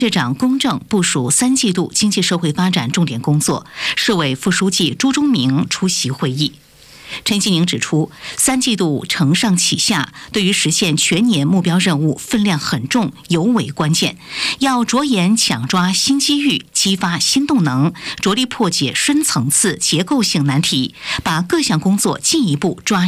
市长龚正部署3季度经济社会发展重点工作，市委副书记朱忠明出席会议。陈吉宁指出，3季度承上启下，对于实现全年目标任务分量很重，尤为关键。要着眼抢抓新机遇，激发新动能，着力破解深层次结构性难题，把各项工作进一步抓